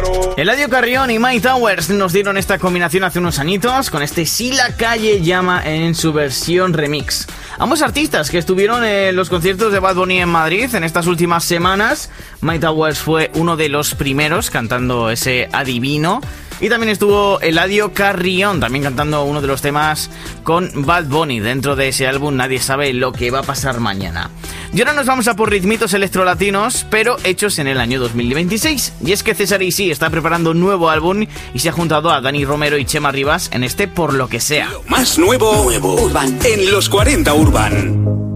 Eladio Carrión y Mike Towers nos dieron esta combinación hace unos añitos con este Si la calle llama en su versión remix. Ambos artistas que estuvieron en los conciertos de Bad Bunny en Madrid en estas últimas semanas. Mike Towers fue uno de los primeros cantando ese Adivino. Y también estuvo Eladio Carrión, también cantando uno de los temas con Bad Bunny dentro de ese álbum Nadie sabe lo que va a pasar mañana. Y ahora nos vamos a por ritmitos electrolatinos, pero hechos en el año 2026. Y es que César Isí está preparando un nuevo álbum y se ha juntado a Dani Romero y Chema Rivas en este Por lo que sea. Lo más nuevo Urban en los 40 Urban.